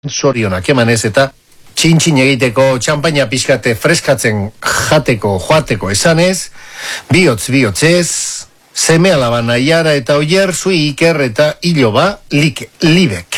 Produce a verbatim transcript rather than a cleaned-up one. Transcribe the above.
Zorionak emanez eta txintxin egiteko txampaina pixkate freskatzen jateko joateko esanez, bihotz bihotzez, seme alaba Naiara eta Oier, Zui Iker eta Iloba like, Libek.